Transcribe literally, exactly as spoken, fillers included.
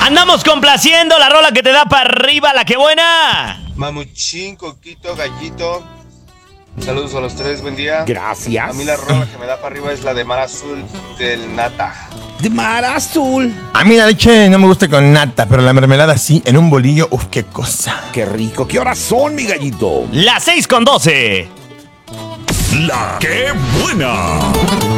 Andamos complaciendo la rola que te da para arriba, la que buena. Mamuchín, Coquito, Gallito. Saludos a los tres, buen día. Gracias. A mí la rola que me da para arriba es la de Mar Azul del Nata. De Mar Azul. A mí la leche no me gusta con nata, pero la mermelada sí, en un bolillo, uf, qué cosa. Qué rico. ¿Qué horas son, mi gallito? Las seis con doce. La que buena.